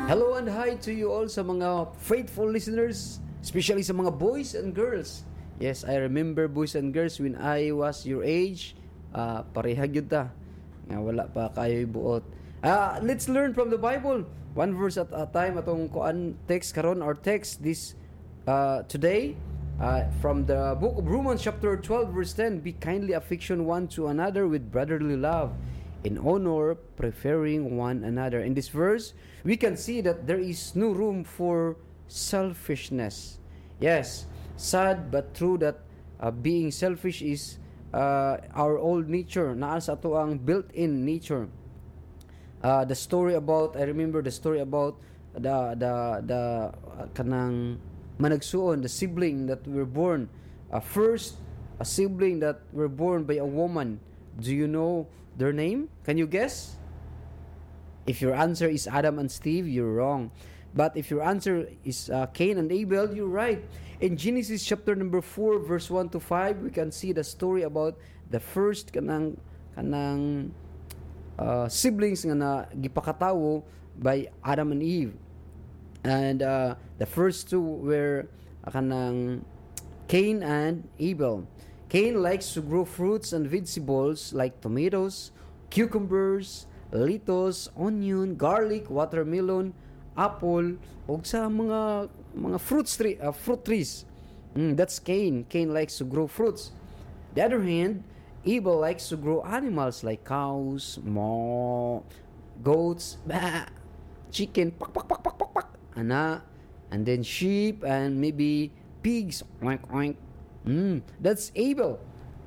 Hello and hi to you all sa mga faithful listeners, especially sa mga boys and girls. Yes, I remember boys and girls when I was your age. Parehag yun ta. Nga wala pa kayo'y buot. Let's learn from the Bible. One verse at a time. Atong kuan text karon or text this today from the book of Romans chapter 12 verse 10. Be kindly affection one to another with brotherly love, in honor, preferring one another. In this verse, we can see that there is no room for selfishness. Yes, sad but true that being selfish is our old nature. Naa sa ato ang built-in nature. I remember the story about the kanang managsuon, the sibling that were born. First, a sibling that were born by a woman. Do you know their name? Can you guess? If your answer is Adam and Steve, you're wrong. But if your answer is Cain and Abel, you're right. In Genesis chapter number 4 verse 1 to 5, we can see the story about the first kanang siblings nga na gipakatawo by Adam and Eve. And the first two were kanang Cain and Abel. Cain likes to grow fruits and vegetables like tomatoes, cucumbers, lettuce, onion, garlic, watermelon, apple, ug sa mga fruit trees. That's Cain. Cain likes to grow fruits. The other hand, Abel likes to grow animals like cows, goats, chicken, and then sheep and maybe pigs. Oink oink. That's Abel.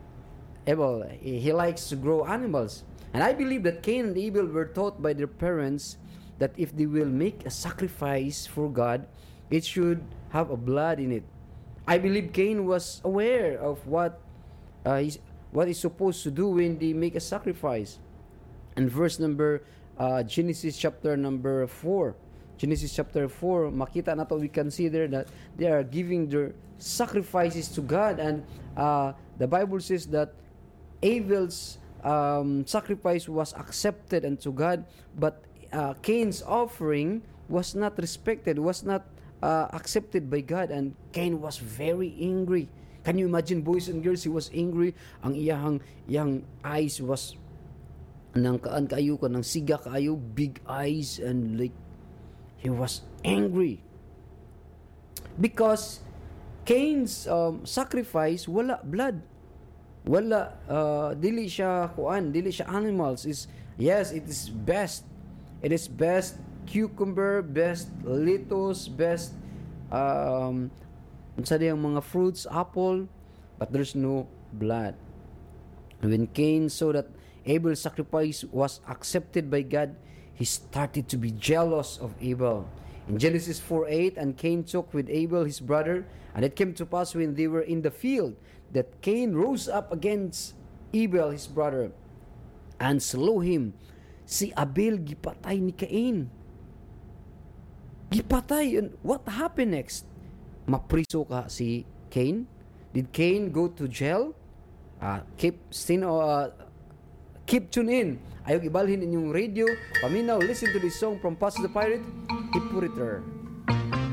He likes to grow animals. And I believe that Cain and Abel were taught by their parents that if they will make a sacrifice for God, it should have a blood in it. I believe Cain was aware of what he's supposed to do when they make a sacrifice. And verse number Genesis chapter 4, makita na to, we consider that they are giving their sacrifices to God, and the Bible says that Abel's sacrifice was accepted unto God, but Cain's offering was not respected, was not accepted by God, and Cain was very angry. Can you imagine, boys and girls? He was angry. Ang iyang eyes was nang kaan kayo ko, nang siga kayo, big eyes, and like he was angry because Cain's sacrifice wala blood, wala dili siya animals. Yes, it is best cucumber, best lettuce, best unsa diyang mga fruits, apple, but there's no blood. When Cain saw that Abel's sacrifice was accepted by God, he started to be jealous of Abel. In Genesis 4:8, and Cain talked with Abel his brother, and it came to pass when they were in the field that Cain rose up against Abel his brother and slew him. Si Abel gipatay ni Cain. Gipatay. And what happened next? Mapriso ka si Cain? Did Cain go to jail? Keep tune in. Ayog ibalhin inyong radio. Paminaw, listen to this song from Pastor the Pirate, Hipuriter.